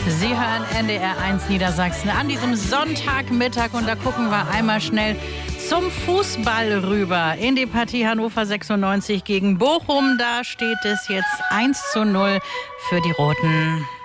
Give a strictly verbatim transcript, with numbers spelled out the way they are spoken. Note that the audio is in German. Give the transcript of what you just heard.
Sie hören N D R eins Niedersachsen an diesem Sonntagmittag und da gucken wir einmal schnell zum Fußball rüber in die Partie Hannover sechsundneunzig gegen Bochum. Da steht es jetzt eins zu null für die Roten.